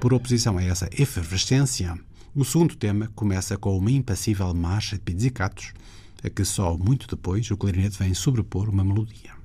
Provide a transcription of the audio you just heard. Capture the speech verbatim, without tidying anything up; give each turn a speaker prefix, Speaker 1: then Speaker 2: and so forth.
Speaker 1: Por oposição a essa efervescência, o segundo tema começa com uma impassível marcha de pizzicatos, a que só muito depois o clarinete vem sobrepor uma melodia.